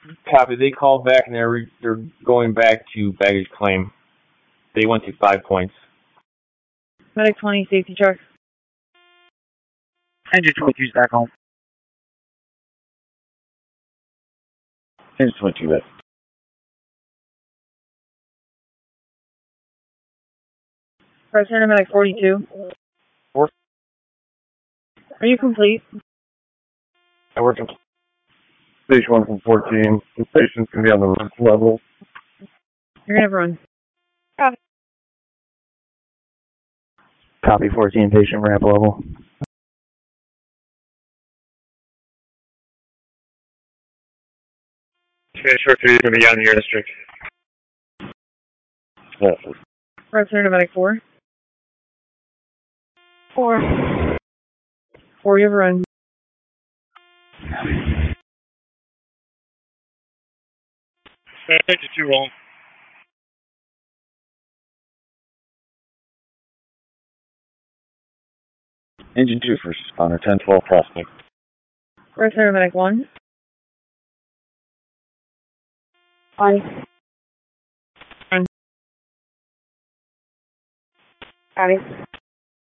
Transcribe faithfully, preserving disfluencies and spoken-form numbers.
Copy. They called back and they're re- they're going back to baggage claim. They went to five points. Medic twenty, safety truck. Engine twenty-two's back home. Engine twenty-two back. Press center medic forty-two. Four. Are you complete? I work in station one from fourteen. The station's going to be on the roof level. You're going to run. Copy. Copy fourteen, patient ramp level. Okay, short three is going to be out in your district. Yes. Press center medic four. Four. Four, you have a run. fifty-two roll. Engine two first responder, ten twelve prospect. Press center medic one. Five. Run. Copy.